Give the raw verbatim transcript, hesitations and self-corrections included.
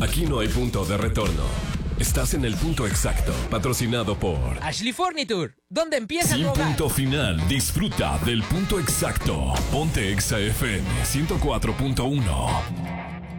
Aquí no hay punto de retorno. Estás en el punto exacto, patrocinado por Ashley Furniture, ¿dónde empieza Sin tu hogar? punto final, disfruta del punto exacto. Ponte Exa F M ciento cuatro punto uno.